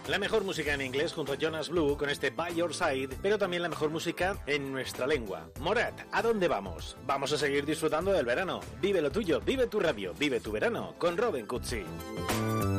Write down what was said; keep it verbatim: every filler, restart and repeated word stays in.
La mejor música en inglés junto a Jonas Blue con este By Your Side, pero también la mejor música en nuestra lengua. Morat, ¿a dónde vamos? Vamos a seguir disfrutando del verano. Vive lo tuyo, vive tu radio, vive tu verano con Robin Cutsi.